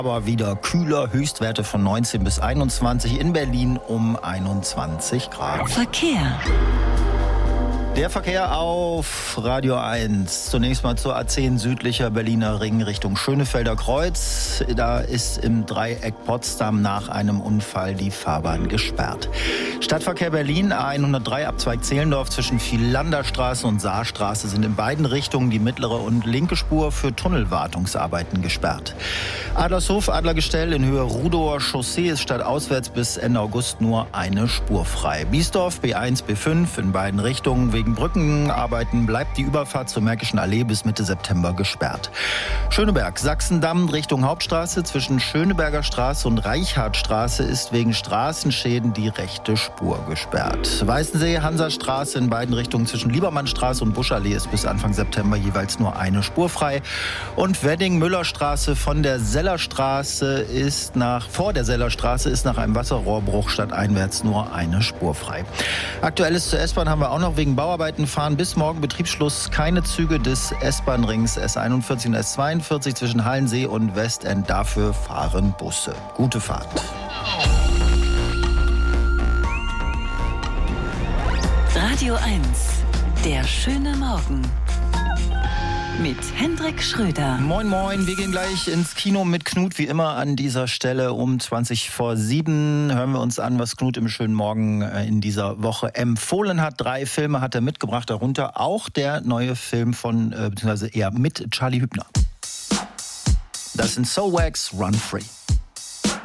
Aber wieder kühler, Höchstwerte von 19 bis 21, in Berlin um 21 Grad. Verkehr. Der Verkehr auf Radio 1. Zunächst mal zur A10 südlicher Berliner Ring Richtung Schönefelder Kreuz. Da ist im Dreieck Potsdam nach einem Unfall die Fahrbahn gesperrt. Stadtverkehr Berlin, A103 Abzweig Zehlendorf zwischen Vilanderstraße und Saarstraße sind in beiden Richtungen die mittlere und linke Spur für Tunnelwartungsarbeiten gesperrt. Adlershof, Adlergestell in Höhe Rudower Chaussee ist stadtauswärts bis Ende August nur eine Spur frei. Biesdorf, B1, B5 in beiden Richtungen. Wegen Brückenarbeiten bleibt die Überfahrt zur Märkischen Allee bis Mitte September gesperrt. Schöneberg, Sachsendamm Richtung Hauptstraße zwischen Schöneberger Straße und Reichartstraße ist wegen Straßenschäden die rechte Spur gesperrt. Weißensee, Hansastraße in beiden Richtungen zwischen Liebermannstraße und Buschallee ist bis Anfang September jeweils nur eine Spur frei. Und Wedding-Müllerstraße von der Sellerstraße ist vor der Sellerstraße ist nach einem Wasserrohrbruch stadteinwärts nur eine Spur frei. Aktuelles zur S-Bahn haben wir auch noch. Wegen Bauarbeiten fahren bis morgen Betriebsschluss keine Züge des S-Bahn-Rings S41 und S42 zwischen Hallensee und Westend. Dafür fahren Busse. Gute Fahrt. Radio 1, der schöne Morgen. Mit Hendrik Schröder. Moin, moin. Wir gehen gleich ins Kino mit Knut, wie immer an dieser Stelle um 20:07. Hören wir uns an, was Knut im schönen Morgen in dieser Woche empfohlen hat. 3 Filme hat er mitgebracht, darunter auch der neue Film beziehungsweise eher mit Charlie Hübner. Das sind Soulwax, Run Free.